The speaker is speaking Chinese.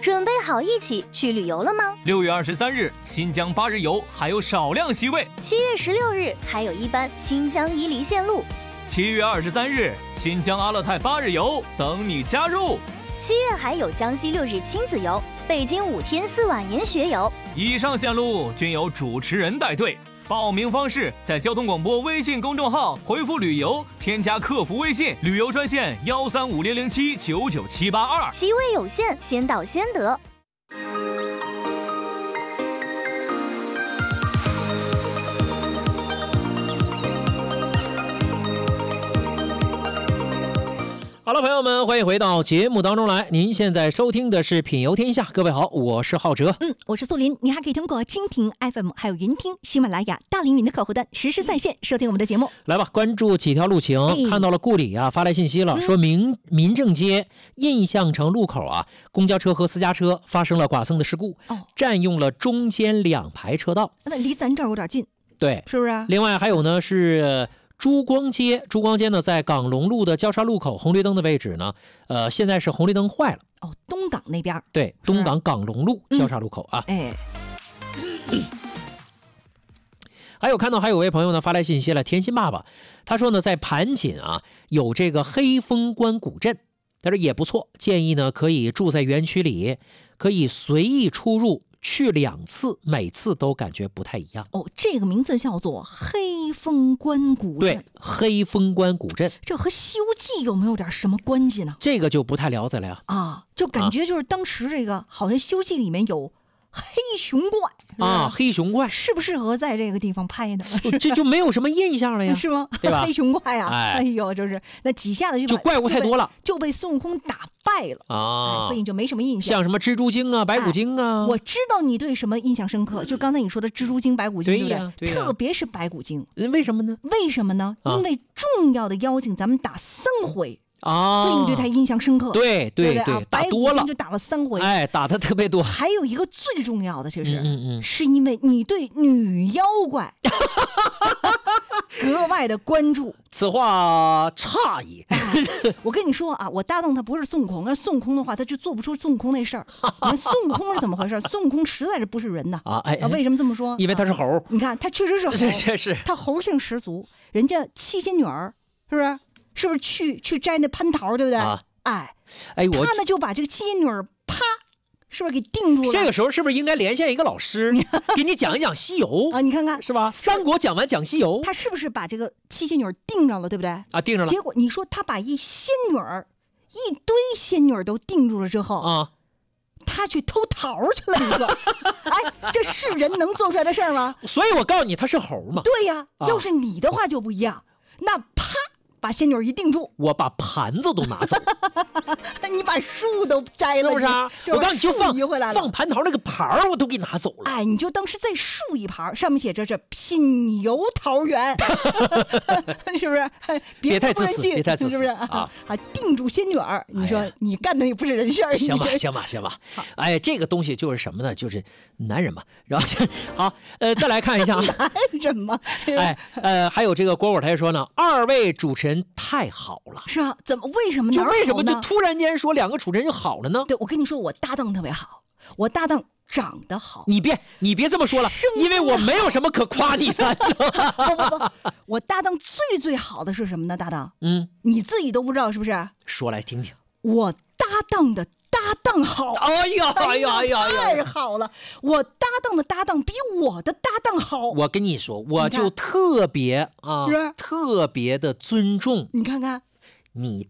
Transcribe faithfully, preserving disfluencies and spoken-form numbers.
准备好一起去旅游了吗？ 六月二十三日，新疆八日游还有少量席位。 七月十六日，还有一班新疆伊犁线路。 七月二十三日，新疆阿勒泰八日游等你加入。 七月还有江西六日亲子游，北京五天四晚研学游。 以上线路均由主持人带队。报名方式在交通广播微信公众号回复旅游，添加客服微信旅游专线幺三五零零七九九七八二。 席位有限，先到先得。 好了，朋友们，欢迎回到节目当中来。您现在收听的是《品游天下》，各位好，我是浩哲， 嗯，我是素林。你还可以通过蜻蜓 F M 还有云听、喜马拉雅、大凌云的客户端实时在线收听我们的节目。 来吧，关注几条路情。哎、看到了顾里啊发来信息了，嗯、说民民政街印象城路口啊，公交车和私家车发生了剐蹭的事故，哦、占用了中间两排车道。 那离咱这儿有点近， 对， 是不是？ 另外还有呢是。珠光街，珠光街呢，在港龙路的交叉路口红绿灯的位置呢，呃，现在是红绿灯坏了。 哦，东港那边。 对，东港港龙路交叉路口啊。 嗯、哎。 还有看到还有位朋友呢发来信息了，甜心爸爸，他说呢，在盘锦啊有这个黑风关古镇，他说也不错，建议呢可以住在园区里，可以随意出入。去两次，每次都感觉不太一样。 哦，这个名字叫做黑风关古镇。 对，黑风关古镇， 这和《西游记》有没有点什么关系呢？ 这个就不太了解了呀。 啊，就感觉就是当时这个，啊、好像《西游记》里面有黑熊怪啊，黑熊怪适不适合在这个地方拍呢？ 这就没有什么印象了呀， 是吗？ 对吧？ 黑熊怪啊， 哎, 哎呦，就是那几下子就就怪物太多了， 就被孙悟空打败了啊、 哎，所以你就没什么印象。 像什么蜘蛛精啊、白骨精啊， 哎、我知道你对什么印象深刻，就刚才你说的蜘蛛精、白骨精，对不对, 对？特别是白骨精， 为什么呢？ 为什么呢？啊、因为重要的妖精咱们打三回。 啊， 所以你对他印象深刻， 对对对, 对, 对、 啊、打多了就打了三回， 哎，打的特别多。 还有一个最重要的就是， 嗯嗯嗯是因为你对女妖怪格外的关注。 此话差矣、 哎。我跟你说啊，我搭档他不是孙悟空，那孙悟空的话，他就做不出孙悟空那事儿。你看孙悟空是怎么回事？孙悟空实在是不是人呐！ 啊，哎， 啊，为什么这么说？ 因为他是猴、啊。 你看他确实是猴， 是是是， 他猴性十足。人家七仙女儿是不是？是不是去去摘那蟠桃，对不对？啊、哎， 哎，我他呢就把这个七仙女儿啪，是不是给定住了？ 这个时候是不是应该连线一个老师，给你讲一讲西游啊？你看看是吧？三国讲完讲西游， 他是不是把这个七仙女儿定上了，对不对？ 啊，定上了。 结果你说他把一仙女儿，一堆仙女儿都定住了之后啊， 他去偷桃去了一个，哎，这是人能做出来的事儿吗？ 所以我告诉你，他是猴嘛。 对呀、 啊， 要是你的话就不一样，那啪。把仙女一定住， 我把盘子都拿走， 你把树都摘了， 是不是啊？我告诉你，就放放蟠桃那个盘儿，我都给拿走了。 哎，你就当是在树一盘，上面写着这品游桃源，是不是？ 别太自私，别太自私， 是不是啊？啊，定住仙女儿，你说你干的也不是人事儿。 行吧，行吧，行吧。哎，这个东西就是什么呢？就是男人嘛。然后好，呃，再来看一下啊， 男人嘛。 哎，呃，还有这个果果他说呢，二位主持人太好了。 是啊，怎么为什么就为什么就突然间说两个主持人就好了呢？ 对，我跟你说，我搭档特别好，我搭档长得好。 你别你别这么说了，因为我没有什么可夸你的。 不不不，我搭档最最好的是什么呢？搭档， 嗯， 你自己都不知道是不是？ 说来听听。 我搭档的搭档好。 哎呀哎呀哎呀， 太好了！我搭档的搭档比我的搭档好。 我跟你说，我就特别啊， 是特别的尊重。 你看看。 你